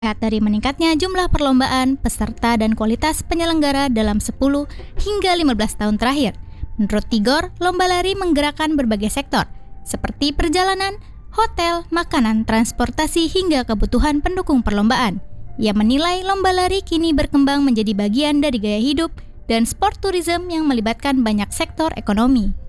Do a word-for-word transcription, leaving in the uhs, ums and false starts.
Lihat dari meningkatnya jumlah perlombaan, peserta, dan kualitas penyelenggara dalam sepuluh hingga lima belas tahun terakhir. Menurut Tigor, lomba lari menggerakkan berbagai sektor, seperti perjalanan, hotel, makanan, transportasi, hingga kebutuhan pendukung perlombaan. Ia menilai lomba lari kini berkembang menjadi bagian dari gaya hidup dan sport tourism yang melibatkan banyak sektor ekonomi.